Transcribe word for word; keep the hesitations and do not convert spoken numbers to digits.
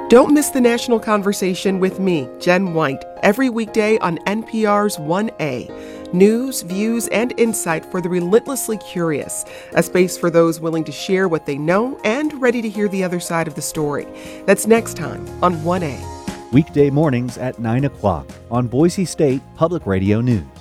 Don't miss the national conversation with me, Jen White, every weekday on N P R's one A. News, views, and insight for the relentlessly curious. A space for those willing to share what they know and ready to hear the other side of the story. That's next time on one A. Weekday mornings at nine o'clock on Boise State Public Radio News.